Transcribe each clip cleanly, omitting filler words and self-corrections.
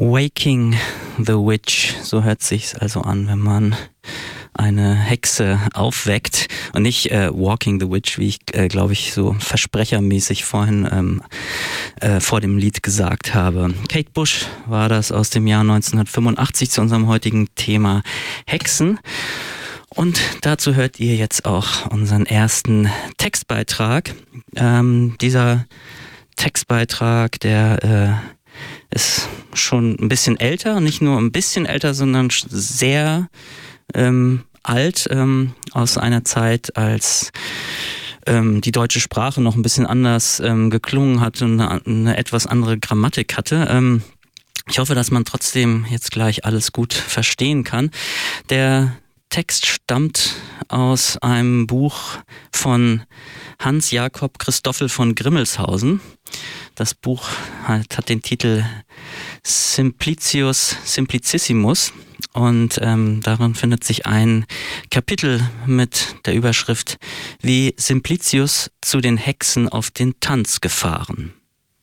Waking the Witch, so hört sich's also an, wenn man eine Hexe aufweckt und nicht Walking the Witch, wie ich glaube ich so versprechermäßig vorhin vor dem Lied gesagt habe. Kate Bush war das aus dem Jahr 1985 zu unserem heutigen Thema Hexen. Und dazu hört ihr jetzt auch unseren ersten Textbeitrag. Dieser Textbeitrag, der ist schon ein bisschen älter, nicht nur ein bisschen älter, sondern sehr alt, aus einer Zeit, als die deutsche Sprache noch ein bisschen anders geklungen hat und eine etwas andere Grammatik hatte. Ich hoffe, dass man trotzdem jetzt gleich alles gut verstehen kann. Der Text stammt aus einem Buch von Hans Jakob Christoffel von Grimmelshausen. Das Buch hat den Titel Simplicius Simplicissimus und darin findet sich ein Kapitel mit der Überschrift Wie Simplicius zu den Hexen auf den Tanz gefahren.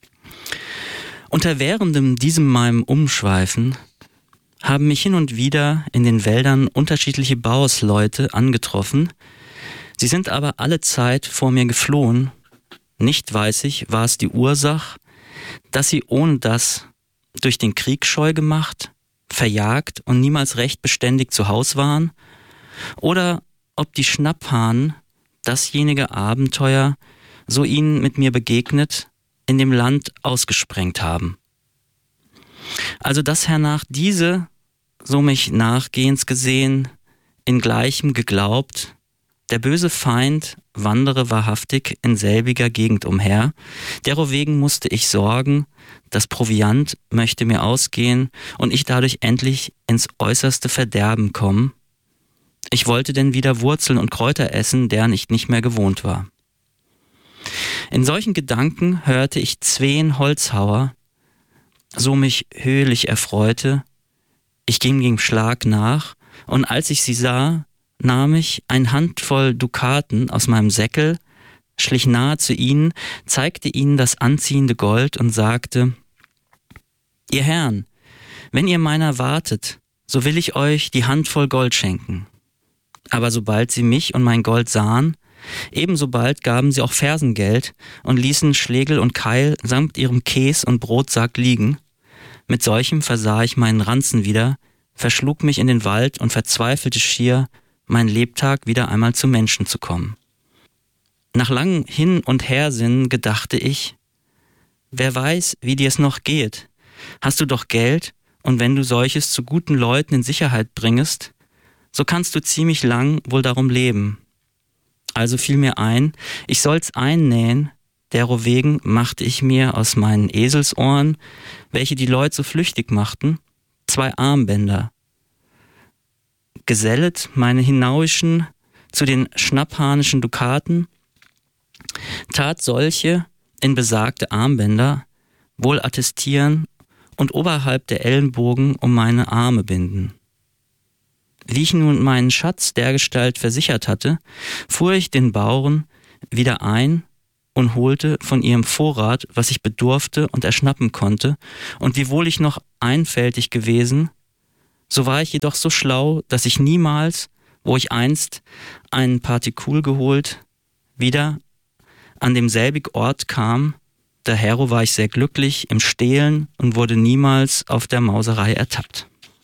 Unter währendem diesem meinem Umschweifen haben mich hin und wieder in den Wäldern unterschiedliche Bauersleute angetroffen. Sie sind aber alle Zeit vor mir geflohen. Nicht weiß ich, war es die Ursache, dass sie ohne das durch den Krieg scheu gemacht, verjagt und niemals recht beständig zu Haus waren, oder ob die Schnapphahn dasjenige Abenteuer, so ihnen mit mir begegnet, in dem Land ausgesprengt haben. Also dass hernach diese, so mich nachgehends gesehen, in Gleichem geglaubt, der böse Feind wandere wahrhaftig in selbiger Gegend umher, derowegen musste ich sorgen, das Proviant möchte mir ausgehen und ich dadurch endlich ins äußerste Verderben kommen. Ich wollte denn wieder Wurzeln und Kräuter essen, deren ich nicht mehr gewohnt war. In solchen Gedanken hörte ich zween Holzhauer, so mich höhlich erfreute. Ich ging dem Schlag nach, und als ich sie sah, nahm ich ein Handvoll Dukaten aus meinem Säckel, schlich nahe zu ihnen, zeigte ihnen das anziehende Gold und sagte: Ihr Herren, wenn ihr meiner wartet, so will ich euch die Handvoll Gold schenken. Aber sobald sie mich und mein Gold sahen, ebensobald gaben sie auch Fersengeld und ließen Schlegel und Keil samt ihrem Käs und Brotsack liegen. Mit solchem versah ich meinen Ranzen wieder, verschlug mich in den Wald und verzweifelte schier, mein Lebtag wieder einmal zu Menschen zu kommen. Nach langem Hin- und Hersinnen gedachte ich: Wer weiß, wie dir es noch geht? Hast du doch Geld, und wenn du solches zu guten Leuten in Sicherheit bringest, so kannst du ziemlich lang wohl darum leben. Also fiel mir ein, ich soll's einnähen, derowegen machte ich mir aus meinen Eselsohren, welche die Leute so flüchtig machten, 2 Armbänder. Gesellet meine hinauischen zu den schnapphahnischen Dukaten, tat solche in besagte Armbänder wohl attestieren und oberhalb der Ellenbogen um meine Arme binden. Wie ich nun meinen Schatz dergestalt versichert hatte, fuhr ich den Bauren wieder ein und holte von ihrem Vorrat, was ich bedurfte und erschnappen konnte, und wiewohl ich noch einfältig gewesen, so war ich jedoch so schlau, dass ich niemals, wo ich einst einen Partikul geholt, wieder an demselbig Ort kam. Dahero war ich sehr glücklich im Stehlen und wurde niemals auf der Mauserei ertappt.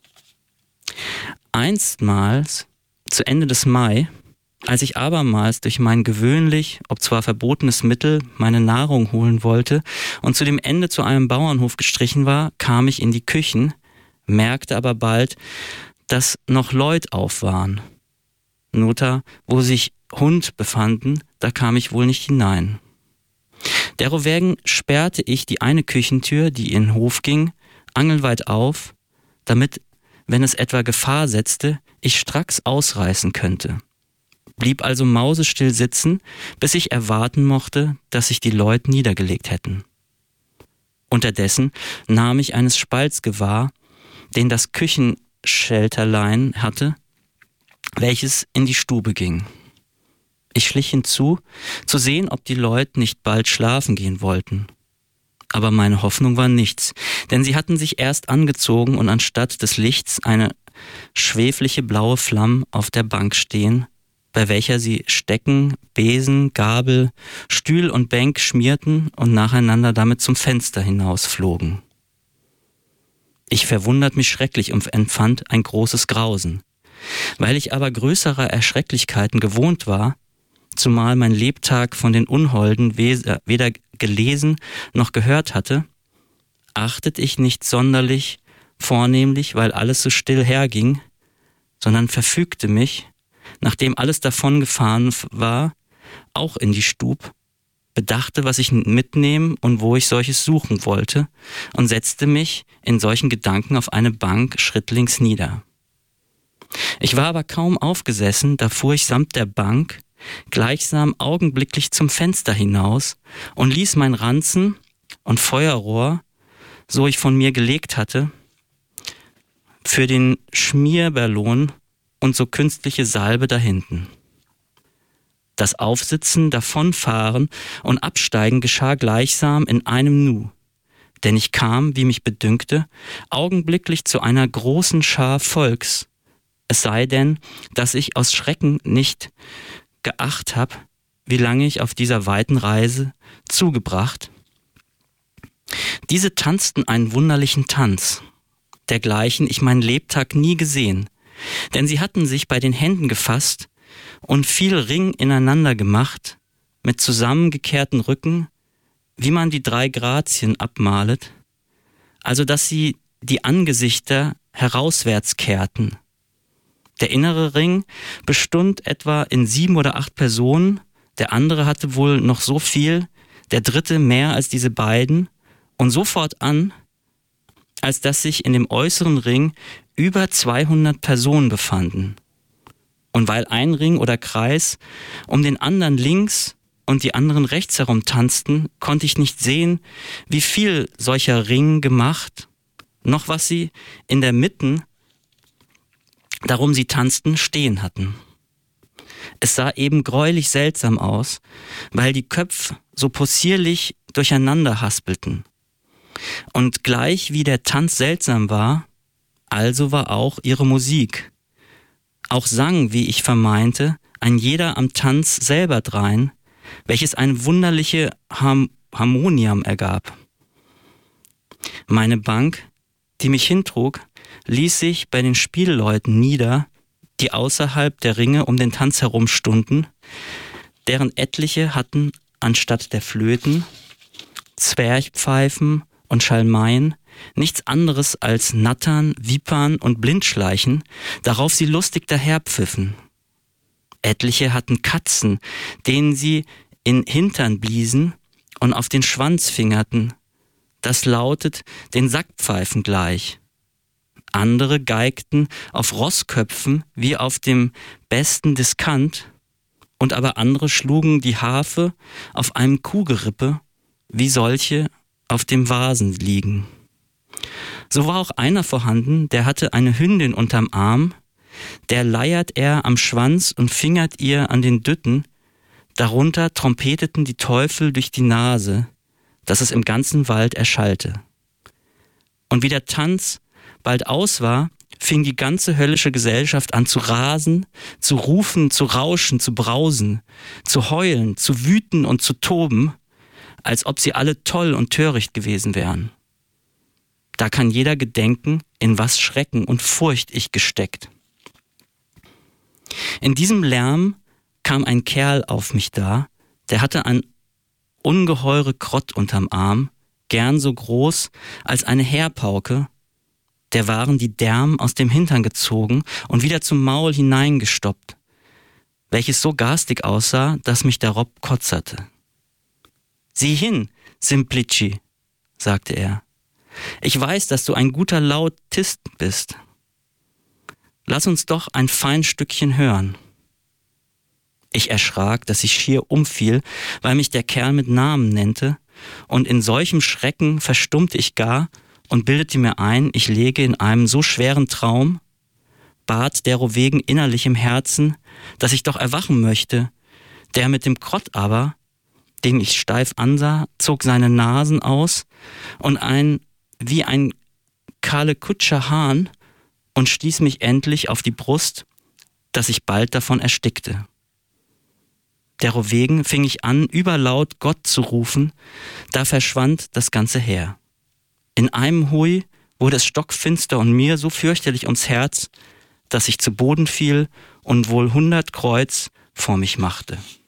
Einstmals, zu Ende des Mai, als ich abermals durch mein gewöhnlich, ob zwar verbotenes Mittel, meine Nahrung holen wollte und zu dem Ende zu einem Bauernhof gestrichen war, kam ich in die Küchen, merkte aber bald, dass noch Leut auf waren. Nota, wo sich Hund befanden, da kam ich wohl nicht hinein. Derowegen sperrte ich die eine Küchentür, die in den Hof ging, angelweit auf, damit, wenn es etwa Gefahr setzte, ich stracks ausreißen könnte. Blieb also mausestill sitzen, bis ich erwarten mochte, dass sich die Leute niedergelegt hätten. Unterdessen nahm ich eines Spalts gewahr, den das Küchenschälterlein hatte, welches in die Stube ging. Ich schlich hinzu, zu sehen, ob die Leute nicht bald schlafen gehen wollten. aber meine Hoffnung war nichts, denn sie hatten sich erst angezogen und anstatt des Lichts eine schwefliche blaue Flamme auf der Bank stehen, bei welcher sie Stecken, Besen, Gabel, Stuhl und Bänk schmierten und nacheinander damit zum Fenster hinausflogen. Ich verwundert mich schrecklich und empfand ein großes Grausen. Weil ich aber größerer Erschrecklichkeiten gewohnt war, zumal mein Lebtag von den Unholden weder gelesen noch gehört hatte, achtet ich nicht sonderlich vornehmlich, weil alles so still herging, sondern verfügte mich, nachdem alles davongefahren war, auch in die Stub, bedachte, was ich mitnehmen und wo ich solches suchen wollte und setzte mich in solchen Gedanken auf eine Bank schrittlings nieder. Ich war aber kaum aufgesessen, da fuhr ich samt der Bank gleichsam augenblicklich zum Fenster hinaus und ließ mein Ranzen und Feuerrohr, so ich von mir gelegt hatte, für den Schmierballon und so künstliche Salbe dahinten. Das Aufsitzen, Davonfahren und Absteigen geschah gleichsam in einem Nu, denn ich kam, wie mich bedünkte, augenblicklich zu einer großen Schar Volks, es sei denn, dass ich aus Schrecken nicht geacht hab, wie lange ich auf dieser weiten Reise zugebracht. Diese tanzten einen wunderlichen Tanz, dergleichen ich meinen Lebtag nie gesehen, denn sie hatten sich bei den Händen gefasst und viel Ring ineinander gemacht, mit zusammengekehrten Rücken, wie man die 3 Grazien abmalet, also dass sie die Angesichter herauswärts kehrten. Der innere Ring bestund etwa in 7 oder 8 Personen, der andere hatte wohl noch so viel, der dritte mehr als diese beiden, und so fortan, als dass sich in dem äußeren Ring über 200 Personen befanden. Und weil ein Ring oder Kreis um den anderen links und die anderen rechts herum tanzten, konnte ich nicht sehen, wie viel solcher Ring gemacht, noch was sie in der Mitte, darum sie tanzten, stehen hatten. Es sah eben greulich seltsam aus, weil die Köpfe so possierlich durcheinander haspelten. Und gleich wie der Tanz seltsam war, also war auch ihre Musik. Auch sang, wie ich vermeinte, ein jeder am Tanz selber drein, welches eine wunderliche Harmoniam ergab. Meine Bank, die mich hintrug, ließ sich bei den Spielleuten nieder, die außerhalb der Ringe um den Tanz herum stunden, deren etliche hatten anstatt der Flöten, Zwerchpfeifen und Schalmeien nichts anderes als Nattern, Vipern und Blindschleichen, darauf sie lustig daherpfiffen. Etliche hatten Katzen, denen sie in Hintern bliesen und auf den Schwanz fingerten, das lautet den Sackpfeifen gleich. Andere geigten auf Rossköpfen wie auf dem besten Diskant, und aber andere schlugen die Harfe auf einem Kuhgerippe, wie solche auf dem Vasen liegen. So war auch einer vorhanden, der hatte eine Hündin unterm Arm, der leiert er am Schwanz und fingert ihr an den Dütten, darunter trompeteten die Teufel durch die Nase, dass es im ganzen Wald erschallte. Und wie der Tanz bald aus war, fing die ganze höllische Gesellschaft an zu rasen, zu rufen, zu rauschen, zu brausen, zu heulen, zu wüten und zu toben, als ob sie alle toll und töricht gewesen wären. Da kann jeder gedenken, in was Schrecken und Furcht ich gesteckt. In diesem Lärm kam ein Kerl auf mich da, der hatte ein ungeheure Krott unterm Arm, gern so groß als eine Heerpauke, der waren die Därm aus dem Hintern gezogen und wieder zum Maul hineingestoppt, welches so garstig aussah, dass mich der Rob kotzerte. »Sieh hin, Simplici«, sagte er. »Ich weiß, dass du ein guter Lautist bist. Lass uns doch ein fein Stückchen hören.« Ich erschrak, dass ich schier umfiel, weil mich der Kerl mit Namen nennte, und in solchem Schrecken verstummte ich gar und bildete mir ein, ich läge in einem so schweren Traum, bat derowegen innerlich im Herzen, dass ich doch erwachen möchte, der mit dem Krott aber, den ich steif ansah, zog seine Nasen aus und wie ein kahle Kutscher Hahn und stieß mich endlich auf die Brust, dass ich bald davon erstickte. Derowegen fing ich an, überlaut Gott zu rufen, da verschwand das ganze Heer. In einem Hui wurde es stockfinster und mir so fürchterlich ums Herz, dass ich zu Boden fiel und wohl 100 Kreuz vor mich machte.